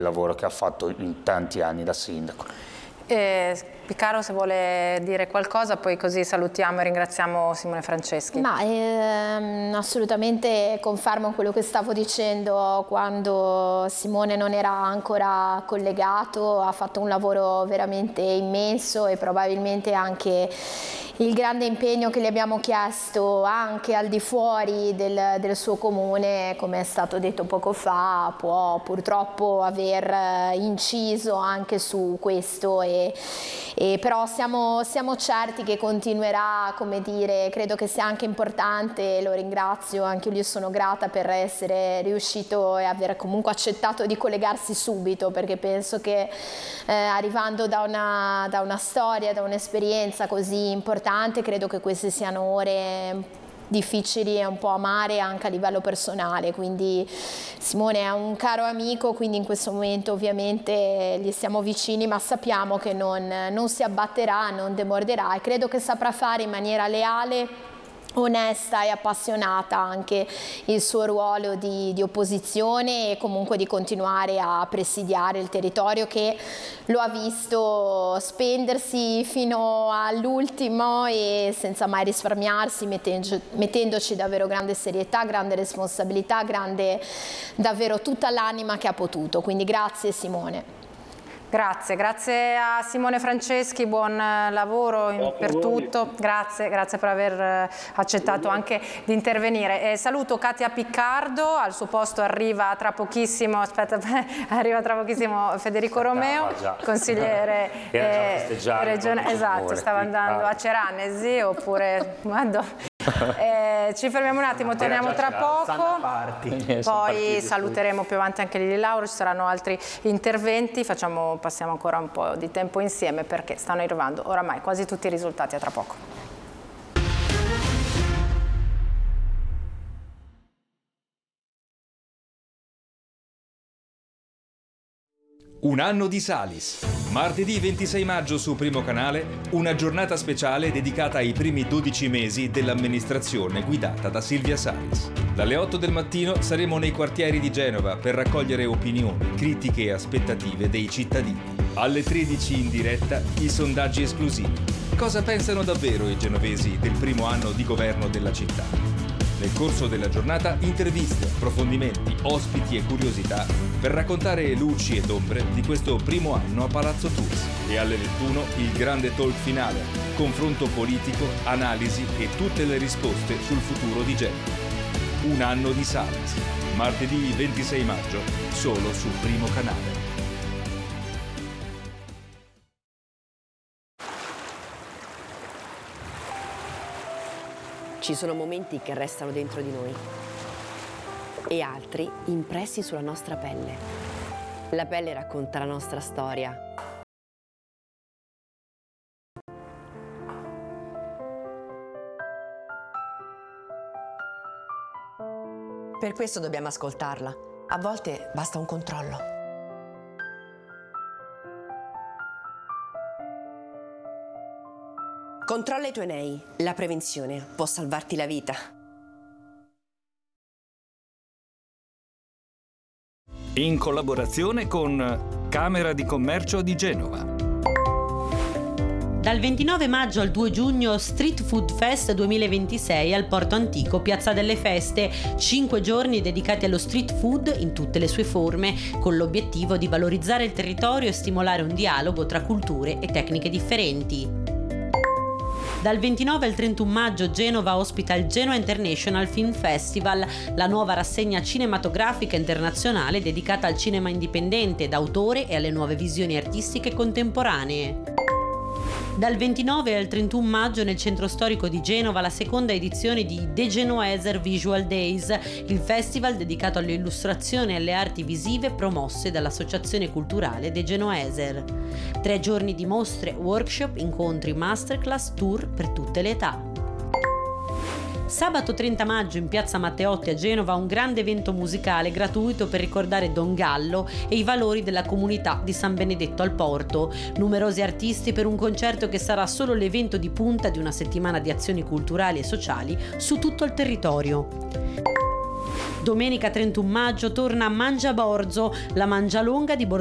lavoro che ha fatto in tanti anni da sindaco. Piccaro, se vuole dire qualcosa, poi così salutiamo e ringraziamo Simone Franceschi. Assolutamente confermo quello che stavo dicendo. Quando Simone non era ancora collegato, ha fatto un lavoro veramente immenso e probabilmente anche il grande impegno che gli abbiamo chiesto anche al di fuori del suo comune, come è stato detto poco fa, può purtroppo aver inciso anche su questo, però siamo certi che continuerà, come dire, credo che sia anche importante, lo ringrazio, anche io gli sono grata per essere riuscito e aver comunque accettato di collegarsi subito, perché penso che arrivando da una storia, da un'esperienza così importante, credo che queste siano ore difficili e un po' amare anche a livello personale, quindi Simone è un caro amico, quindi in questo momento ovviamente gli siamo vicini, ma sappiamo che non si abbatterà, non demorderà e credo che saprà fare in maniera leale, onesta e appassionata anche il suo ruolo di opposizione e comunque di continuare a presidiare il territorio che lo ha visto spendersi fino all'ultimo e senza mai risparmiarsi, mettendoci davvero grande serietà, grande responsabilità, grande davvero tutta l'anima che ha potuto, quindi grazie Simone. Grazie a Simone Franceschi, buon lavoro per tutto, grazie per aver accettato anche di intervenire. Saluto Katia Piccardo, al suo posto arriva tra pochissimo Federico Romeo, consigliere regione, esatto, stava andando a Ceranesi oppure ci fermiamo un attimo, torniamo tra poco, poi saluteremo più avanti anche Lili Lauro, ci saranno altri interventi, passiamo ancora un po' di tempo insieme perché stanno arrivando oramai quasi tutti i risultati. A tra poco. Un anno di Salis. Martedì 26 maggio su Primo Canale, una giornata speciale dedicata ai primi 12 mesi dell'amministrazione guidata da Silvia Salis. Dalle 8 del mattino saremo nei quartieri di Genova per raccogliere opinioni, critiche e aspettative dei cittadini. Alle 13 in diretta i sondaggi esclusivi. Cosa pensano davvero i genovesi del primo anno di governo della città? Nel corso della giornata interviste, approfondimenti, ospiti e curiosità per raccontare luci ed ombre di questo primo anno a Palazzo Tursi. E alle 21 il grande talk finale, confronto politico, analisi e tutte le risposte sul futuro di Genova. Un anno di Salis. Martedì 26 maggio, solo su Primo Canale. Ci sono momenti che restano dentro di noi e altri impressi sulla nostra pelle. La pelle racconta la nostra storia. Per questo dobbiamo ascoltarla. A volte basta un controllo. Controlla i tuoi nei. La prevenzione può salvarti la vita. In collaborazione con Camera di Commercio di Genova. Dal 29 maggio al 2 giugno Street Food Fest 2026 al Porto Antico, Piazza delle Feste, 5 giorni dedicati allo street food in tutte le sue forme, con l'obiettivo di valorizzare il territorio e stimolare un dialogo tra culture e tecniche differenti. Dal 29 al 31 maggio Genova ospita il Genoa International Film Festival, la nuova rassegna cinematografica internazionale dedicata al cinema indipendente d'autore e alle nuove visioni artistiche contemporanee. Dal 29 al 31 maggio nel centro storico di Genova la seconda edizione di De Genoeser Visual Days, il festival dedicato alle illustrazioni e alle arti visive promosse dall'Associazione Culturale De Genoeser. 3 giorni di mostre, workshop, incontri, masterclass, tour per tutte le età. Sabato 30 maggio in piazza Matteotti a Genova un grande evento musicale gratuito per ricordare Don Gallo e i valori della comunità di San Benedetto al Porto. Numerosi artisti per un concerto che sarà solo l'evento di punta di una settimana di azioni culturali e sociali su tutto il territorio. Domenica 31 maggio torna Mangiaborzo, la mangialonga di